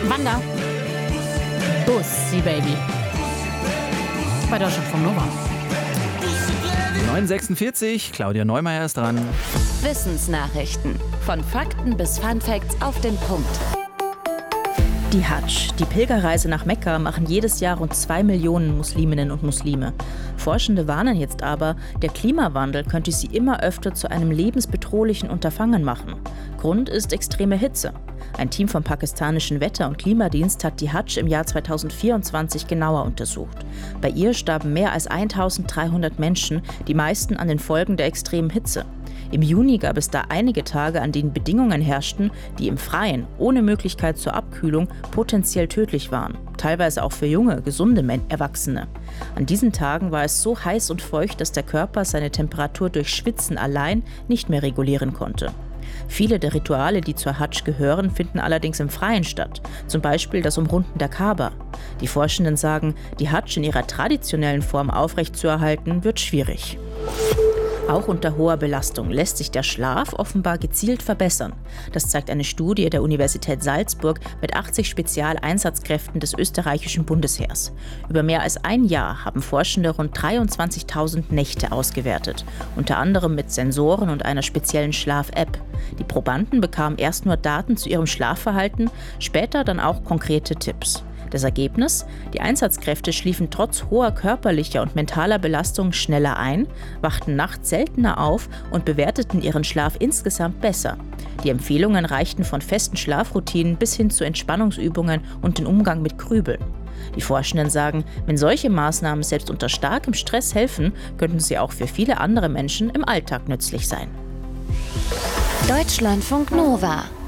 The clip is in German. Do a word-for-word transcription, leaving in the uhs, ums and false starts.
Wanda. Bussi, Baby. Bei Deutschlandfunk Nova. neun Uhr sechsundvierzig, Claudia Neumeier ist dran. Wissensnachrichten. Von Fakten bis Funfacts auf den Punkt. Die Hadsch, die Pilgerreise nach Mekka, machen jedes Jahr rund zwei Millionen Musliminnen und Muslime. Forschende warnen jetzt aber, der Klimawandel könnte sie immer öfter zu einem lebensbedrohlichen Unterfangen machen. Grund ist extreme Hitze. Ein Team vom pakistanischen Wetter- und Klimadienst hat die Hadsch im Jahr zweitausendvierundzwanzig genauer untersucht. Bei ihr starben mehr als eintausenddreihundert Menschen, die meisten an den Folgen der extremen Hitze. Im Juni gab es da einige Tage, an denen Bedingungen herrschten, die im Freien, ohne Möglichkeit zur Abkühlung, potenziell tödlich waren. Teilweise auch für junge, gesunde Erwachsene. An diesen Tagen war es so heiß und feucht, dass der Körper seine Temperatur durch Schwitzen allein nicht mehr regulieren konnte. Viele der Rituale, die zur Hadsch gehören, finden allerdings im Freien statt, zum Beispiel das Umrunden der Kaaba. Die Forschenden sagen, die Hadsch in ihrer traditionellen Form aufrechtzuerhalten, wird schwierig. Auch unter hoher Belastung lässt sich der Schlaf offenbar gezielt verbessern. Das zeigt eine Studie der Universität Salzburg mit achtzig Spezialeinsatzkräften des österreichischen Bundesheers. Über mehr als ein Jahr haben Forschende rund dreiundzwanzigtausend Nächte ausgewertet, unter anderem mit Sensoren und einer speziellen Schlaf-App. Die Probanden bekamen erst nur Daten zu ihrem Schlafverhalten, später dann auch konkrete Tipps. Das Ergebnis? Die Einsatzkräfte schliefen trotz hoher körperlicher und mentaler Belastung schneller ein, wachten nachts seltener auf und bewerteten ihren Schlaf insgesamt besser. Die Empfehlungen reichten von festen Schlafroutinen bis hin zu Entspannungsübungen und den Umgang mit Grübeln. Die Forschenden sagen, wenn solche Maßnahmen selbst unter starkem Stress helfen, könnten sie auch für viele andere Menschen im Alltag nützlich sein. Deutschlandfunk Nova.